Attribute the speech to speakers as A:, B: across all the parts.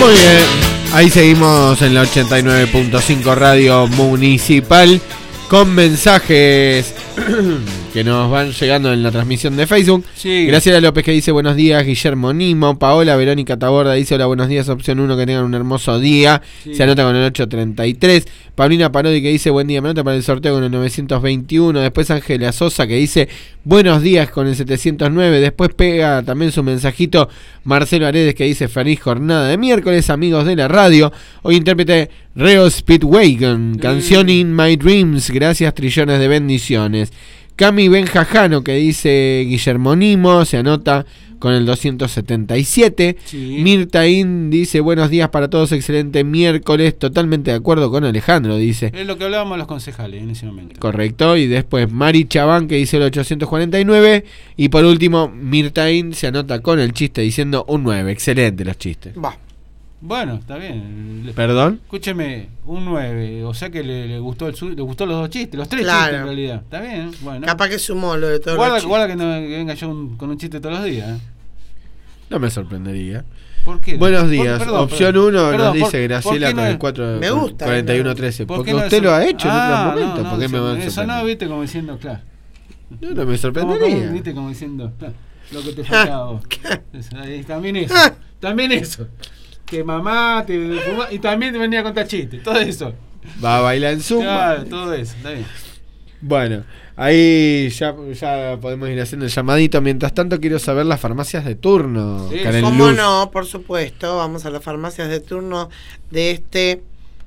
A: Muy bien, ahí seguimos en la 89.5 Radio Municipal con mensajes que nos van llegando en la transmisión de Facebook.
B: Sí.
A: Graciela López que dice buenos días, Guillermo Nimo. Paola Verónica Taborda dice hola, buenos días, opción 1, que tengan un hermoso día.
B: Sí.
A: Se anota con el 833. Paulina Parodi que dice buen día, me anota para el sorteo con el 921. Después Ángela Sosa que dice buenos días con el 709. Después pega también su mensajito Marcelo Aredes que dice feliz jornada de miércoles, amigos de la radio. Hoy intérprete Reo Speedwagon, canción In My Dreams. Gracias, trillones de bendiciones. Cami Benjajano que dice Guillermo Nimo, se anota con el 277.
B: Sí.
A: Mirtain dice buenos días para todos, excelente miércoles. Totalmente de acuerdo con Alejandro, dice.
B: Es lo que hablábamos los concejales en ese momento.
A: Correcto. Y después Mari Chabán que dice el 849. Y por último Mirtain se anota con el chiste diciendo un 9. Excelente los chistes.
C: Va.
B: Bueno, está bien.
A: ¿Perdón?
B: Escúcheme, un 9. O sea que le gustó le gustó los dos chistes, los tres
C: Claro.
B: chistes en realidad. Está bien, bueno.
C: Capaz que sumó lo de todo.
B: Guarda que venga yo con un chiste todos los días.
A: No me sorprendería.
B: ¿Por qué?
A: Buenos días.
B: Perdón,
A: Opción 1 nos dice
B: ¿por
A: Graciela
B: qué no
A: con
B: es?
A: el 4
C: Me gusta,
A: 4113.
B: ¿Por
A: Porque
B: qué no
A: usted
B: es?
A: lo ha hecho en otro
B: Ah,
A: momento.
B: no,
A: ¿Por qué me va a
B: eso
A: sorprender?
B: no, viste, como diciendo, claro.
A: No me sorprendería.
B: Viste, como diciendo, claro, lo que te faltaba a vos. También eso. También eso. Que mamá y también te venía a contar chistes. Todo eso.
A: Va a bailar en Zumba.
B: Claro, todo eso. Está bien.
A: Bueno, ahí ya podemos ir haciendo el llamadito. Mientras tanto, quiero saber las farmacias de turno.
B: Sí,
A: Karen
C: ¿Cómo
A: Luz.
C: no? Por supuesto. Vamos a las farmacias de turno de este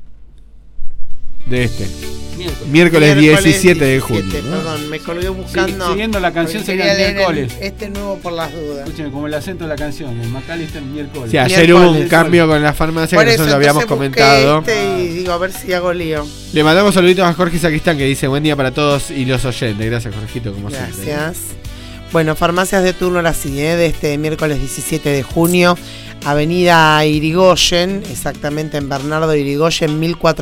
A: De este.
B: Miércoles.
A: Miércoles 17 de junio. ¿no?
C: Perdón, me colgué buscando.
B: Siguiendo la canción
C: porque
B: sería
C: quería
B: el
C: leer
B: miércoles.
C: este nuevo por las dudas.
B: Escúcheme, como el acento de la canción, el McAllister miércoles.
A: Sí, ayer hubo un
C: Miércoles.
A: cambio con la farmacia
C: Por
A: que
C: eso
A: nosotros lo habíamos
C: entonces
A: comentado.
C: busqué y digo, a ver si hago lío.
A: Le mandamos saluditos a Jorge Saquistán que dice buen día para todos y los oyentes. Gracias, Jorgito, como siempre.
C: Gracias. Bueno, farmacias de turno la sigue, de este miércoles 17 de junio, Avenida Irigoyen, exactamente en Bernardo Irigoyen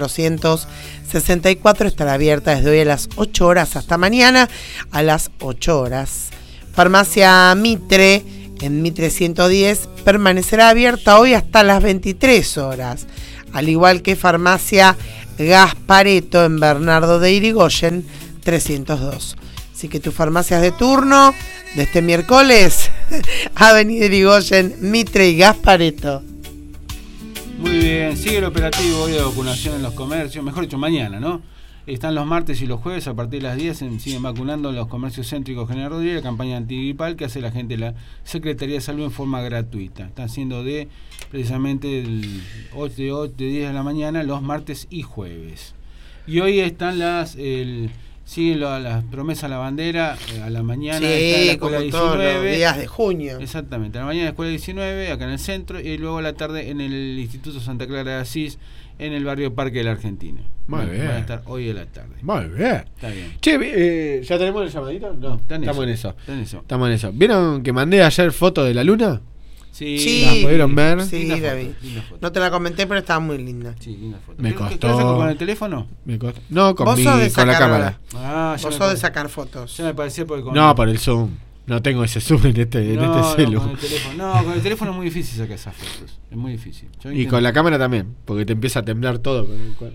C: 1464, estará abierta desde hoy a las 8 horas hasta mañana a las 8 horas. Farmacia Mitre, en Mitre 110, permanecerá abierta hoy hasta las 23 horas, al igual que Farmacia Gaspareto en Bernardo de Irigoyen 302. Así que tus farmacias de turno de este miércoles, Avenida Irigoyen, Mitre y Gaspareto.
B: Muy bien, sigue el operativo hoy de vacunación en los comercios, mejor dicho, mañana, ¿no? Están los martes y los jueves a partir de las 10, siguen vacunando en los comercios céntricos General Rodríguez, la campaña antigripal que hace la gente de la Secretaría de Salud en forma gratuita. Están siendo de precisamente de 10 de la mañana los martes y jueves. Y hoy están siguen las promesas a la bandera a la mañana. Está en la
C: Sí, como
B: escuela
C: todos
B: 19.
C: los días de junio.
B: Exactamente, a la mañana en la escuela 19, acá en el centro, y luego a la tarde en el Instituto Santa Clara de Asís, en el barrio Parque de la Argentina.
A: Muy bien.
B: Van a estar hoy a la tarde.
A: Muy bien.
B: Está bien.
A: Che, ¿ya tenemos el llamadito? No, estamos en eso.
B: Estamos
A: en eso. ¿Vieron que mandé ayer foto de la luna?
B: Sí,
A: ¿La pudieron ver?
C: Sí,
B: Linda
C: la
B: foto,
C: vi.
B: linda foto.
C: No te la comenté, pero estaba muy linda.
B: Sí, linda foto.
A: Me
B: ¿Qué
A: costó.
B: saco con el teléfono?
A: No, con
C: Vos sos de
A: con la
C: sacar-
A: cámara.
B: Ah,
C: Vos sos de sacar fotos.
B: Ya me parecía porque con
A: No, por el zoom. No tengo ese zoom en este celu.
B: con el teléfono. No, con el teléfono es muy difícil sacar esas fotos. Es muy difícil. Yo
A: Y con la cámara también, porque te empieza a temblar todo.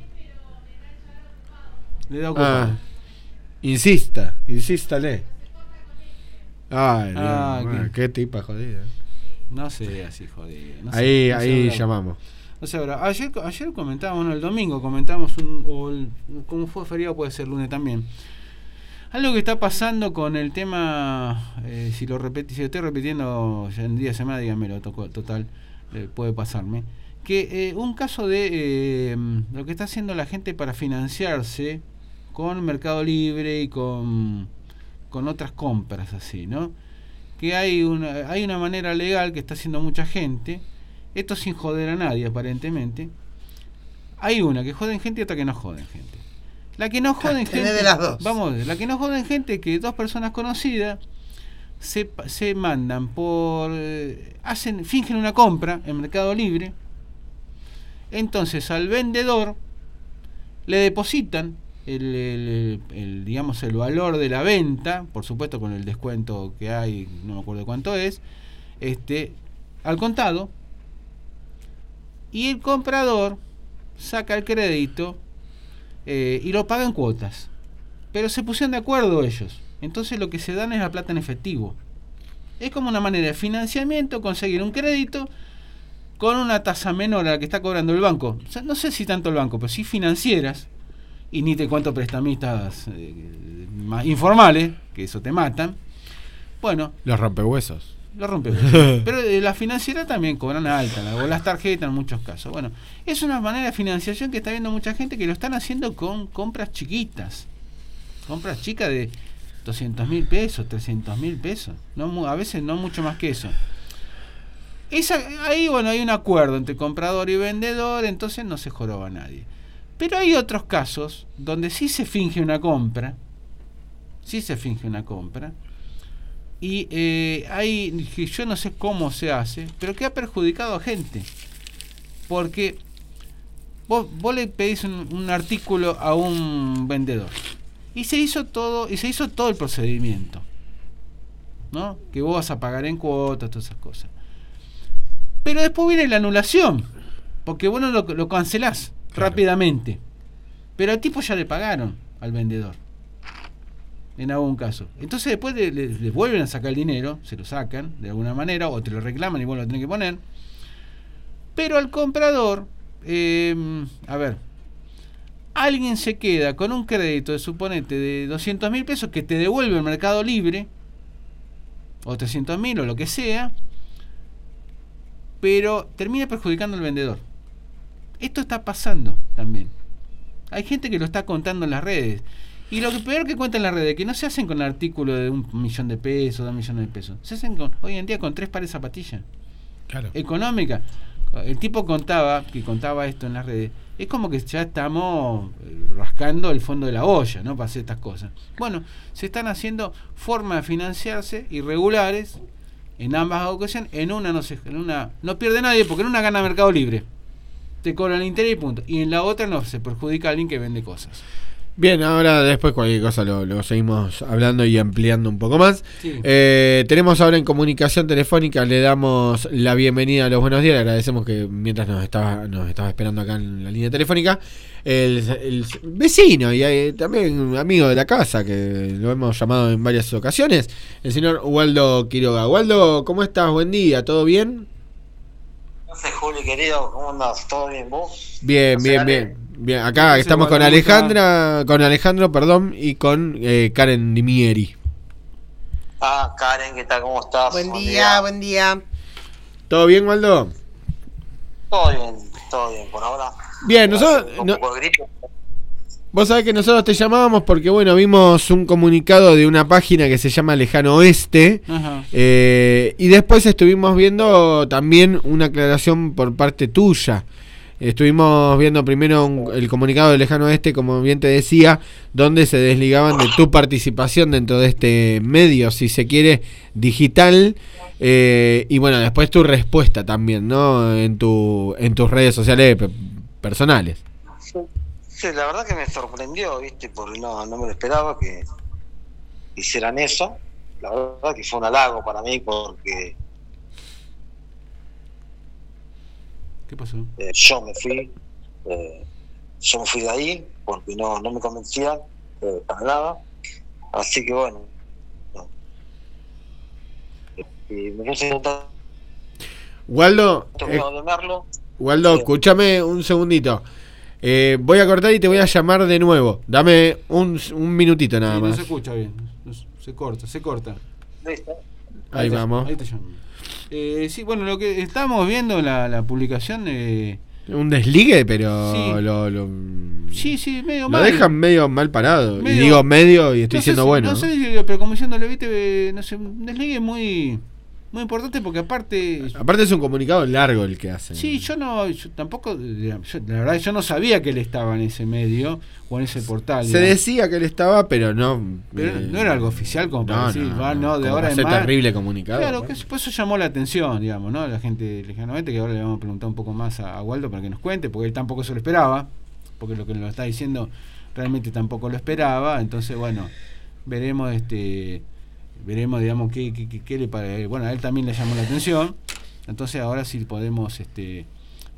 B: Le he dado ocupado.
A: Insístale. Ay,
B: Ah,
A: qué tipa jodida.
B: No sé, así jodido. No
A: Ahí
B: sé, no sé hablar.
A: llamamos.
B: No sé, ahora, ayer comentábamos, el domingo comentábamos como fue feriado, puede ser lunes también. Algo que está pasando con el tema, si lo estoy repitiendo ya en día de semana, dígamelo, total, puede pasarme. Que un caso de lo que está haciendo la gente para financiarse con Mercado Libre y con otras compras así, ¿no? Que hay una manera legal que está haciendo mucha gente, esto sin joder a nadie aparentemente. Hay una que joden gente y otra que no joden gente. La que no joden gente,
C: de las dos.
B: Vamos, la que no joden gente es que dos personas conocidas se mandan por fingen una compra en Mercado Libre. Entonces al vendedor le depositan digamos el valor de la venta, por supuesto con el descuento que hay, no me acuerdo cuánto es, al contado. y el comprador saca el crédito y lo paga en cuotas. Pero se pusieron de acuerdo ellos. Entonces lo que se dan es la plata en efectivo. Es como una manera de financiamiento, conseguir un crédito con una tasa menor a la que está cobrando el banco. O sea, no sé si tanto el banco, pero sí financieras. Y ni te cuento prestamistas más informales, que eso te matan. Bueno.
A: Los rompehuesos.
B: Los rompehuesos. Pero la financiera también cobran alta, o las tarjetas en muchos casos. Bueno, es una manera de financiación que está viendo mucha gente que lo están haciendo con compras chiquitas. Compras chicas de 200.000 pesos, 300.000 pesos. No, a veces no mucho más que eso. Ahí, bueno, hay un acuerdo entre comprador y vendedor, entonces no se joroba a nadie. Pero hay otros casos donde sí se finge una compra. Y yo no sé cómo se hace, pero que ha perjudicado a gente. Porque vos le pedís un artículo a un vendedor. Y se hizo todo el procedimiento, ¿no? Que vos vas a pagar en cuotas, todas esas cosas. Pero después viene la anulación, porque vos no lo cancelás rápidamente. Pero al tipo ya le pagaron al vendedor, en algún caso. Entonces después le vuelven a sacar el dinero, se lo sacan de alguna manera, o te lo reclaman y vos lo tenés que poner. Pero al comprador, alguien se queda con un crédito, suponete, de 200.000 pesos que te devuelve el Mercado Libre, o 300.000 o lo que sea, pero termina perjudicando al vendedor. Esto está pasando también. Hay gente que lo está contando en las redes. Y lo que peor que cuenta en las redes, que no se hacen con artículos de 1 millón de pesos, 2 millones de pesos. Se hacen hoy en día con 3 pares de zapatillas. Claro. Económica. El tipo contaba esto en las redes. Es como que ya estamos rascando el fondo de la olla, ¿no? Para hacer estas cosas. Bueno, se están haciendo formas de financiarse irregulares en ambas ocasiones. En una no pierde nadie, porque en una gana Mercado Libre. Te cobran el interés y punto. Y en la otra no, se perjudica a alguien que vende cosas.
A: Bien, ahora después cualquier cosa lo seguimos hablando y ampliando un poco más. Sí. Tenemos ahora en comunicación telefónica, le damos la bienvenida a los buenos días, le agradecemos que mientras nos estaba esperando acá en la línea telefónica, el vecino y también amigo de la casa, que lo hemos llamado en varias ocasiones, el señor Waldo Quiroga. Waldo, ¿cómo estás? Buen día, ¿todo bien?
D: ¿Qué haces, Juli, querido? ¿Cómo andas? ¿Todo bien, vos?
A: Bien. Bien, acá estamos con Alejandro, perdón, y con Karen Dimieri.
D: Karen, ¿qué tal? ¿Cómo estás?
C: Buen día.
A: ¿Todo bien, Waldo?
D: Todo bien, por ahora.
A: Bien, nosotros... Vos sabés que nosotros te llamábamos porque, bueno, vimos un comunicado de una página que se llama Lejano Oeste. Y después estuvimos viendo también una aclaración por parte tuya. Estuvimos viendo primero el comunicado de Lejano Oeste, como bien te decía, donde se desligaban de tu participación dentro de este medio, si se quiere, digital. Y bueno, después tu respuesta también, ¿no? En tus redes sociales personales.
D: Sí, la verdad que me sorprendió, ¿viste? Porque no me lo esperaba que hicieran eso. La verdad que fue un halago para mí porque...
B: ¿Qué pasó?
D: Yo me fui de ahí porque no me convencían para nada. Así que bueno. Y me puse a intentar...
A: Waldo,
D: sí.
A: Escúchame un segundito. Voy a cortar y te voy a llamar de nuevo. Dame un minutito nada más.
B: No se escucha bien. Se corta.
D: ¿Listo?
A: Ahí vamos.
B: Ahí te llamo. Sí, bueno, lo que estamos viendo la publicación de...
A: Un desligue, pero
B: sí. Sí, medio
A: lo
B: mal.
A: Lo dejan medio mal parado. Y digo medio y estoy diciendo bueno.
B: No sé, pero como diciéndole, viste, no sé, un desligue muy importante porque aparte
A: es un comunicado largo el que hacen.
B: Sí, yo tampoco, la verdad yo no sabía que él estaba en ese medio o en ese portal.
A: Se decía que él estaba, pero no.
B: Pero no era algo oficial como para decir, de ahora en más.
A: Terrible comunicado.
B: Claro, que por eso llamó la atención, digamos, ¿no? La gente lejanamente, que ahora le vamos a preguntar un poco más a Waldo para que nos cuente, porque él tampoco se lo esperaba, porque lo que nos está diciendo realmente tampoco lo esperaba, entonces bueno, veremos digamos qué le parece. Bueno, a él también le llamó la atención, entonces ahora sí podemos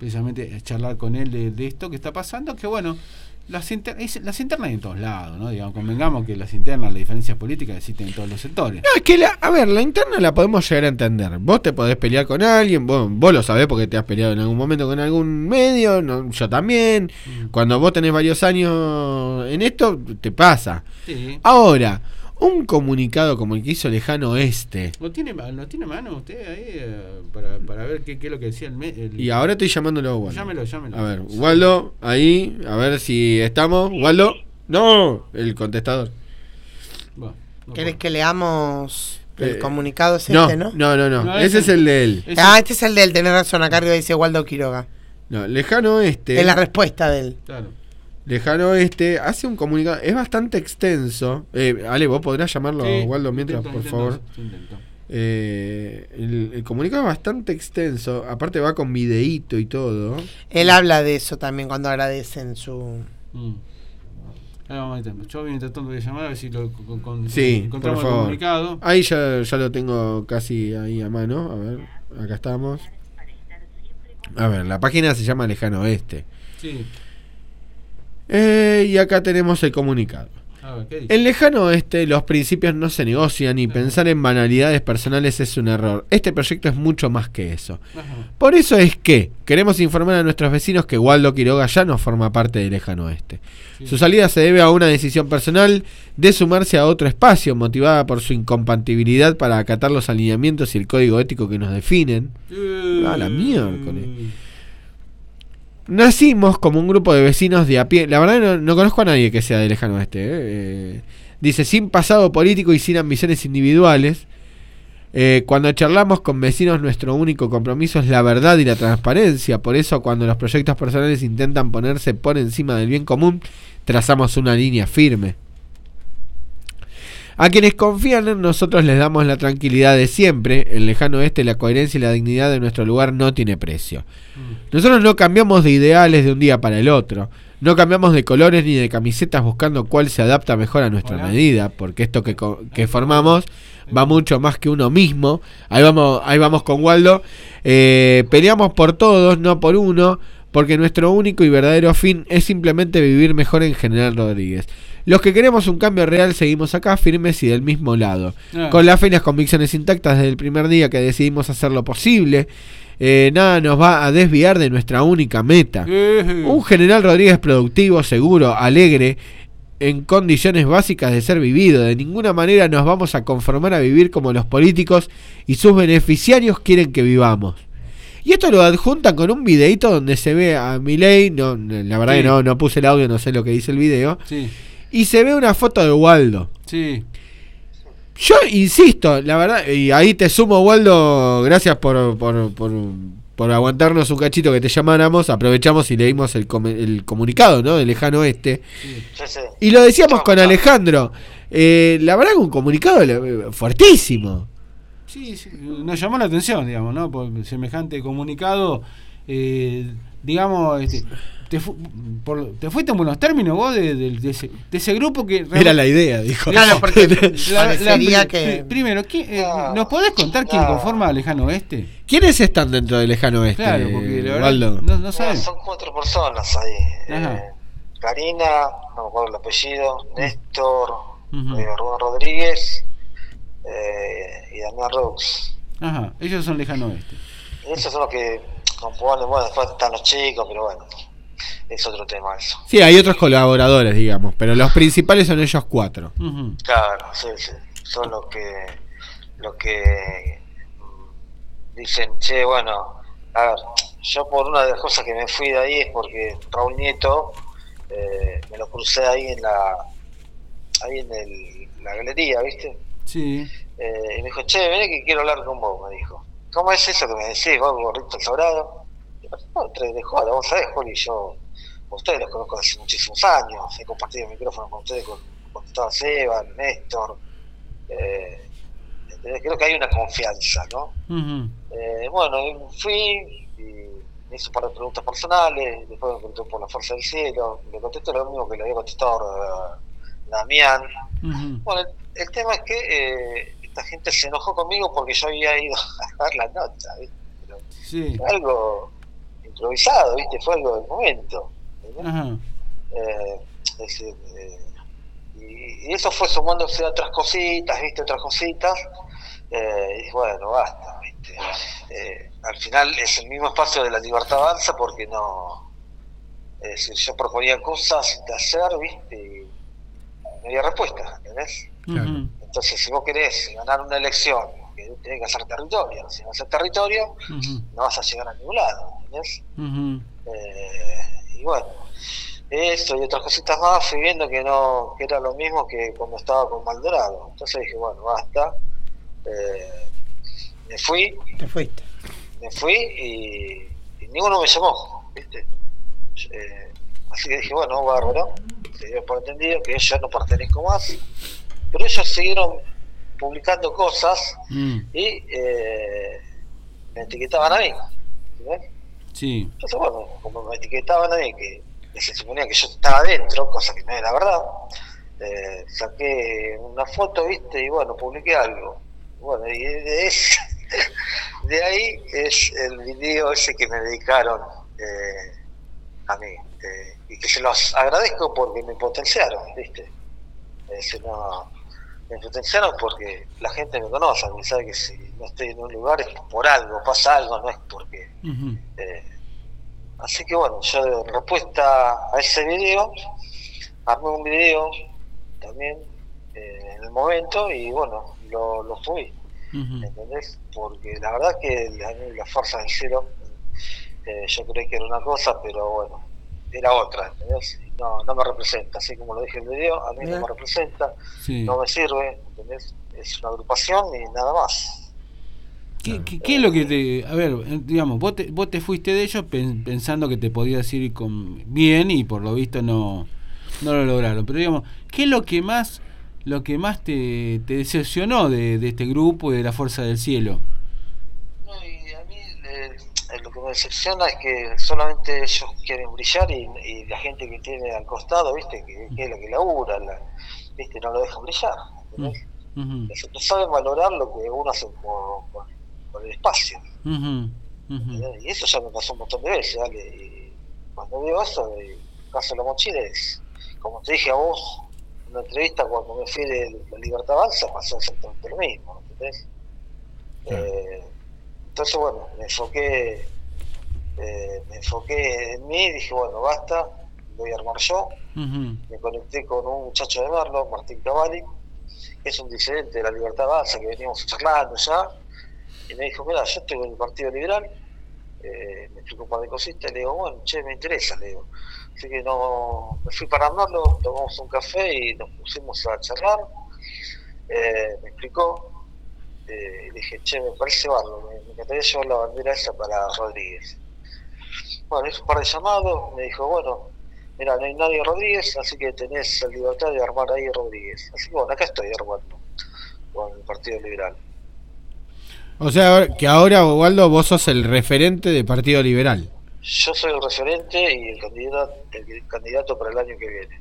B: precisamente charlar con él de esto que está pasando, que bueno, las internas hay en todos lados, ¿no? Digamos, convengamos que las internas, las diferencias políticas existen en todos los sectores.
A: No, es que la interna la podemos llegar a entender. Vos te podés pelear con alguien, vos lo sabés porque te has peleado en algún momento con algún medio, yo también. Cuando vos tenés varios años en esto, te pasa.
B: Sí.
A: Ahora, un comunicado como el que hizo Lejano Oeste.
B: ¿Lo tiene mano usted ahí para ver qué es lo que decía el...
A: Y ahora estoy llamándolo a Waldo.
B: Llámelo.
A: A ver, Waldo, ahí, a ver si estamos. Waldo, no, el contestador.
B: Bueno, no
C: ¿Querés
B: puedo.
C: que leamos el comunicado? Es
A: No,
C: este, ¿no?
A: no, ese es el de él.
C: Este es el de él, tenés razón, acá arriba dice Waldo Quiroga.
A: No, Lejano Oeste.
C: Es la respuesta de él.
B: Claro.
A: Lejano Oeste hace un comunicado, es bastante extenso. Ale, vos podrás llamarlo
B: Sí,
A: Waldo mientras, por favor.
B: Intento.
A: El comunicado es bastante extenso, aparte va con videíto y todo.
C: Él habla de eso también cuando agradecen su...
B: Ahora vamos a intentar. Yo vine tratando de llamar a ver si lo
A: Sí,
B: encontramos
A: por
B: el
A: favor.
B: comunicado.
A: Ahí ya lo tengo casi ahí a mano. A ver, acá estamos. A ver, la página se llama Lejano Oeste.
B: Sí.
A: Y acá tenemos el comunicado.
B: A ver, ¿qué dice?
A: En Lejano Oeste los principios no se negocian y pensar en banalidades personales es un error. Este proyecto es mucho más que eso.
B: Ajá.
A: Por eso es que queremos informar a nuestros vecinos que Waldo Quiroga ya no forma parte de Lejano Oeste.
B: Sí.
A: Su salida se debe a una decisión personal de sumarse a otro espacio, motivada por su incompatibilidad para acatar los alineamientos y el código ético que nos definen. A la miércoles. Nacimos como un grupo de vecinos de a pie. La verdad no conozco a nadie que sea de Lejano Oeste. Dice, sin pasado político y sin ambiciones individuales. Cuando charlamos con vecinos, nuestro único compromiso es la verdad y la transparencia. Por eso, cuando los proyectos personales intentan ponerse por encima del bien común, trazamos una línea firme. A quienes confían en nosotros les damos la tranquilidad de siempre. En Lejano Oeste la coherencia y la dignidad de nuestro lugar no tiene precio. Nosotros no cambiamos de ideales de un día para el otro. No cambiamos de colores ni de camisetas buscando cuál se adapta mejor a nuestra medida. Porque esto que formamos va mucho más que uno mismo. Ahí vamos con Waldo. Peleamos por todos, no por uno. Porque nuestro único y verdadero fin es simplemente vivir mejor en General Rodríguez. Los que queremos un cambio real seguimos acá firmes y del mismo lado. Con la fe y las convicciones intactas desde el primer día que decidimos hacer lo posible. Nada nos va a desviar de nuestra única meta. Un General Rodríguez productivo, seguro, alegre, en condiciones básicas de ser vivido. De ninguna manera nos vamos a conformar a vivir como los políticos y sus beneficiarios quieren que vivamos. Y esto lo adjuntan con un videito donde se ve a Milei. No, la verdad que no puse el audio, no sé lo que dice el video.
B: Sí.
A: Y se ve una foto de Waldo.
B: Sí.
A: Yo insisto, la verdad, y ahí te sumo, Waldo, gracias por aguantarnos un cachito que te llamáramos. Aprovechamos y leímos el comunicado, ¿no? De Lejano Oeste.
B: Sí.
D: Sí.
A: Y lo decíamos con Alejandro. La verdad que un comunicado fuertísimo.
B: Sí, nos llamó la atención, digamos, ¿no? Por semejante comunicado, digamos, te fuiste en buenos términos vos de ese grupo que...
A: Era la idea, dijo.
C: Claro, porque parecería que...
B: Primero, ¿nos podés contar quién conforma a Lejano Oeste?
A: ¿Quiénes están dentro de Lejano Oeste,
B: Claro, porque la verdad
A: Waldo?
B: no sabemos.
D: Son 4 personas ahí.
B: Ajá.
D: Karina, no me acuerdo el apellido, Néstor,
B: Ujú.
D: Rubén Rodríguez y Damián Roux.
B: Ajá, ellos son Lejano Oeste.
D: Esos son los que componen, bueno, después están los chicos, pero bueno, es otro tema eso.
A: Sí, hay otros colaboradores, digamos, pero los principales son ellos 4.
B: Ujú.
D: Claro, sí, son los que dicen, che, bueno, a ver, yo por una de las cosas que me fui de ahí es porque Raúl Nieto me lo crucé ahí en la galería, ¿viste?
B: Sí.
D: Y me dijo, che, vení que quiero hablar con vos, me dijo. ¿Cómo es eso que me decís, vos, gorrito sobrado? Y yo, no, de joda, vos sabés, Juli, yo a ustedes los conozco hace muchísimos años, he compartido el micrófono con ustedes cuando estaba Seba, Néstor, creo que hay una confianza, ¿no?
B: Ujú.
D: Bueno, y fui y me hizo un par de preguntas personales, después me preguntó por la fuerza del cielo, le contesté lo mismo que le había contestado Damián.
B: Ujú.
D: Bueno, el tema es que esta gente se enojó conmigo porque yo había ido a dar la nota, ¿viste? Pero
B: Sí.
D: algo improvisado, ¿viste? Fue algo del momento.
B: Ajá.
D: Es decir, y eso fue sumándose a otras cositas, ¿viste? Otras cositas. Y bueno, basta, ¿viste? Al final es el mismo espacio de La Libertad Avanza porque no... Es decir, yo proponía cosas de hacer, ¿viste? Y no había respuesta, ¿entendés?
A: Claro.
D: Entonces, si vos querés ganar una elección, que tenés que hacer territorio. Si no haces territorio, no vas a llegar a ningún lado, ¿entendés? Y bueno, eso y otras cositas más, fui viendo que era lo mismo que cuando estaba con Maldonado. Entonces dije, bueno, basta. Me fui.
C: Te fuiste.
D: Me fui y ninguno me llamó, ¿viste? Así que dije, bueno, bárbaro. Se dio por entendido que yo no pertenezco más. Pero ellos siguieron publicando cosas y me etiquetaban a mí, ¿ves?
B: Sí.
D: Entonces, bueno, como me etiquetaban a mí, que se suponía que yo estaba adentro, cosa que no era verdad, saqué una foto, ¿viste? Y bueno, publiqué algo. Bueno, y de ahí es el video ese que me dedicaron a mí, y que se los agradezco porque me potenciaron, ¿viste? Me potenciaron porque la gente me conoce, me sabe que si no estoy en un lugar es por algo, pasa algo, no es porque... así que bueno, yo en respuesta a ese video, armé un video también en el momento y bueno, lo subí, ¿entendés? Porque la verdad que la fuerza del cielo, yo creí que era una cosa, pero bueno, era otra, ¿entendés? No me representa, así como lo dije en el video, a mí no me representa, no me sirve, ¿entendés? Es una agrupación y nada más.
B: ¿Qué es lo que te... A ver, digamos, vos te fuiste de ellos pensando que te podías ir bien y por lo visto no lo lograron, pero digamos, ¿qué es lo que más te decepcionó de este grupo y de la Fuerza del Cielo?
D: No, y a mí lo que me decepciona es que solamente ellos quieren brillar y la gente que tiene al costado, ¿viste? Que es la que labura, ¿viste? No lo dejan brillar, ¿entendés? No saben valorar lo que uno hace por el espacio. Y eso ya me pasó un montón de veces, ¿vale? Y cuando veo eso, caso la mochila es, como te dije a vos en una entrevista cuando me fui de La Libertad Avanza, pasó exactamente lo mismo, ¿entendés? Entonces bueno, me enfoqué en mí y dije, bueno, basta, voy a armar yo. Me conecté con un muchacho de Merlo, Martín Cavalli, que es un disidente de La Libertad Avanza, que veníamos charlando ya, y me dijo, mira, yo estoy en el Partido Liberal, me explicó un par de cositas, y le digo, bueno, che, me interesa, le digo. Así que me fui para Merlo, tomamos un café y nos pusimos a charlar, me explicó, y le dije, che, me parece bárbaro, me encantaría llevar la bandera esa para Rodríguez. Bueno, hizo un par de llamados, me dijo, bueno, mira, no hay nadie Rodríguez, así que tenés la libertad de armar ahí Rodríguez. Así que bueno, acá estoy armando con el Partido Liberal.
A: O sea, que ahora, Waldo, vos sos el referente del Partido Liberal.
D: Yo soy el referente y el candidato para el año que viene.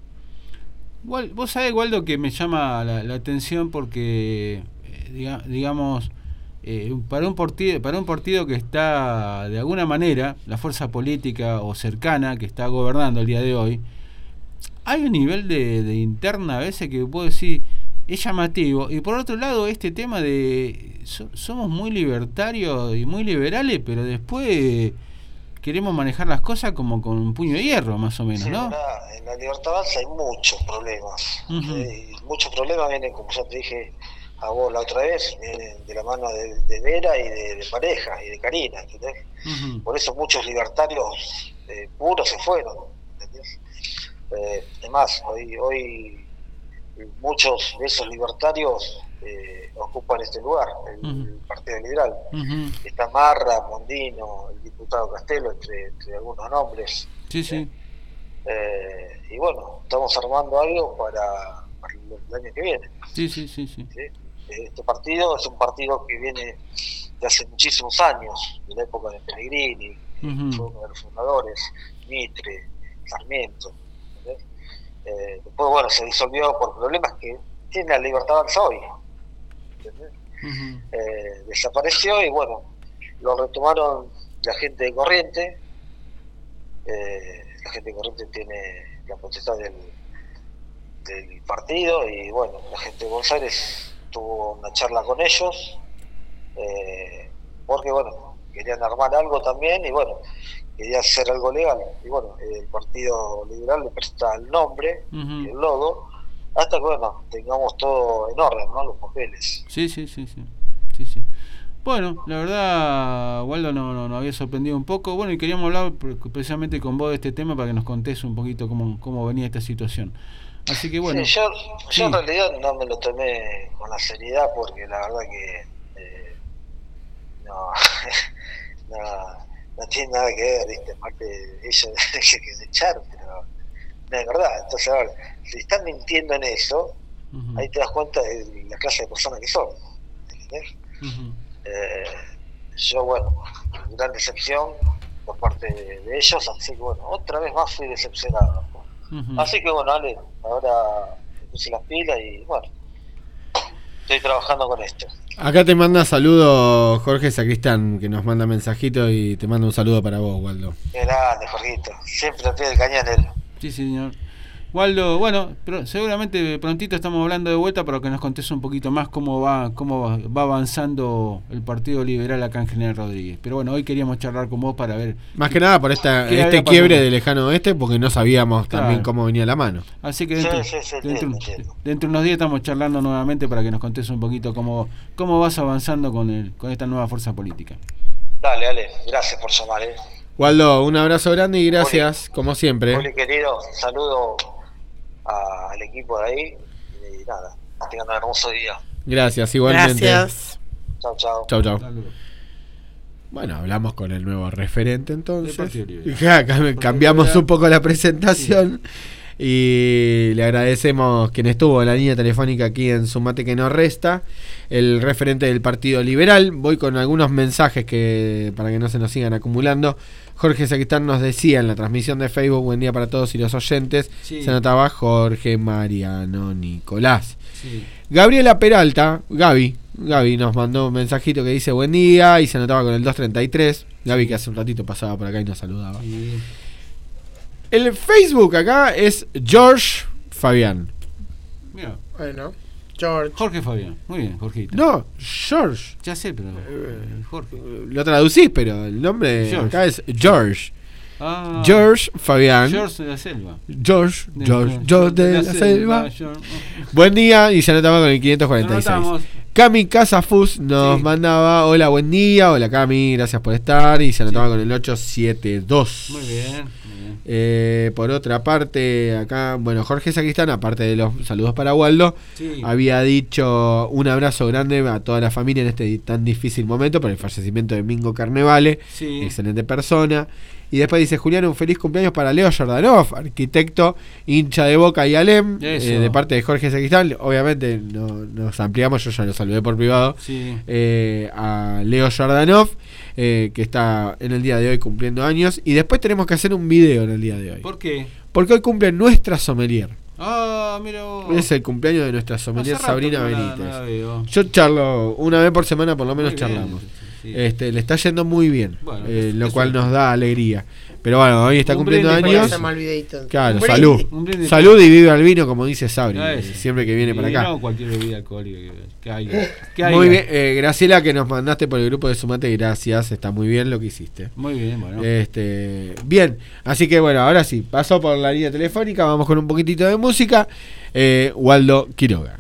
B: Vos sabés, Waldo, que me llama la atención porque, digamos, para un partido que está, de alguna manera, la fuerza política o cercana que está gobernando el día de hoy, hay un nivel de interna a veces que puedo decir es llamativo. Y por otro lado, este tema de somos muy libertarios y muy liberales, pero después queremos manejar las cosas como con un puño de hierro, más o menos,
D: sí,
B: ¿no?
D: En la Libertad Avanza hay muchos problemas. Y muchos problemas vienen, como ya te dije a vos la otra vez, vienen de la mano de Vera y de Pareja y de Karina, ¿entendés? Por eso muchos libertarios puros se fueron, ¿entendés? Además, hoy muchos de esos libertarios ocupan este lugar, el Partido Liberal. Está Marra, Mondino, el diputado Castelo, entre algunos nombres.
B: Sí.
D: Y bueno, estamos armando algo para el año que viene.
B: Sí.
D: Este partido es un partido que viene de hace muchísimos años, de la época de Pellegrini, fue uno de los fundadores, Mitre, Sarmiento. Después, bueno, se disolvió por problemas que tiene la Libertad Avanza hoy. Desapareció y bueno, lo retomaron la gente de Corriente, La gente de Corrientes tiene la potestad del partido y bueno, la gente de Buenos Aires tuvo una charla con ellos, porque bueno, querían armar algo también y bueno, quería hacer algo legal y bueno, el Partido Liberal le presta el nombre y el logo hasta que bueno, tengamos todo en orden, ¿no? Los papeles.
B: Sí. Bueno, la verdad, Waldo nos había sorprendido un poco. Bueno, y queríamos hablar precisamente con vos de este tema para que nos contés un poquito cómo venía esta situación. Así que bueno.
D: Sí, yo en realidad no me lo tomé con la seriedad porque la verdad que no tiene nada que ver, ¿viste? Aparte de ellos que se echaron, pero no es verdad. Entonces, a ver, si están mintiendo en eso, ahí te das cuenta de la clase de personas que son. ¿Entendés? Yo, bueno, gran decepción por parte de ellos, así que bueno, otra vez más fui decepcionado. Así que bueno, Ale, ahora me puse las pilas y bueno, estoy trabajando con esto.
A: Acá te manda saludos Jorge Sacristán, que nos manda mensajito y te manda un saludo para vos, Waldo.
D: Qué grande, Jorgito, siempre al pie del cañón él.
B: Sí, señor. Waldo, bueno, pero seguramente prontito estamos hablando de vuelta para que nos contés un poquito más cómo va avanzando el Partido Liberal acá en General Rodríguez. Pero bueno, hoy queríamos charlar con vos para ver...
A: Más que nada por este quiebre de Lejano Oeste, porque no sabíamos también cómo venía la mano.
B: Así que dentro de unos días estamos charlando nuevamente para que nos contés un poquito cómo vas avanzando con esta nueva fuerza política.
D: Dale, Ale, gracias por llamar,
A: Waldo, un abrazo grande y gracias, como siempre.
D: Muy querido, saludo al equipo de ahí y nada, tengan un hermoso día.
A: Gracias, igualmente.
C: Gracias.
D: Chau.
A: Bueno, hablamos con el nuevo referente entonces.
B: Cambiamos
A: un poco la presentación y le agradecemos quien estuvo en la línea telefónica aquí en Sumate que nos resta, el referente del Partido Liberal. Voy con algunos mensajes para que no se nos sigan acumulando. Jorge Sacristán nos decía en la transmisión de Facebook, buen día para todos y los oyentes, se anotaba Jorge, Mariano, Nicolás.
B: Sí.
A: Gabriela Peralta, Gaby nos mandó un mensajito que dice buen día y se anotaba con el 233. Gaby que hace un ratito pasaba por acá y nos saludaba.
B: Sí.
A: El Facebook acá es George Fabián.
B: Mira.
C: Bueno, George.
B: Jorge Fabián. Muy bien, Jorgito.
A: No, George.
B: Ya sé, pero Jorge.
A: Lo traducís, pero el nombre
B: George.
A: acá es George.
B: Ah,
A: George Fabián.
B: George de la Selva.
A: George de la Selva.
B: George.
A: Buen día y se anotaba con el 546. Cami Casafus nos mandaba hola, buen día, hola Cami, gracias por estar y se anotaba con el 872.
B: Muy bien.
A: Por otra parte, acá, bueno, Jorge Sacristán, aparte de los saludos para Waldo, había dicho un abrazo grande a toda la familia en este tan difícil momento por el fallecimiento de Mingo Carnevale, excelente persona. Y después dice Julián, un feliz cumpleaños para Leo Jordanov, arquitecto, hincha de Boca y Alem, de parte de Jorge Sacristán. Obviamente nos ampliamos, yo ya lo saludé por privado, a Leo Jordanov, que está en el día de hoy cumpliendo años. Y después tenemos que hacer un video en el día de hoy.
B: ¿Por qué?
A: Porque hoy cumple nuestra sommelier.
B: Ah, mira vos.
A: Es el cumpleaños de nuestra sommelier Sabrina Benítez. Yo charlo, una vez por semana por lo menos charlamos. Le está yendo muy bien,
B: bueno,
A: lo cual nos da alegría. Pero bueno, hoy está cumpliendo años. Claro, salud y vive al vino, como dice Sabri, siempre que viene para acá.
B: No cualquier bebida alcohólica que haya.
A: Muy bien, Graciela, que nos mandaste por el grupo de Sumate, gracias, está muy bien lo que hiciste.
B: Muy bien, bueno.
A: Bien, así que bueno, ahora sí, pasó por la línea telefónica, vamos con un poquitito de música. Waldo Quiroga.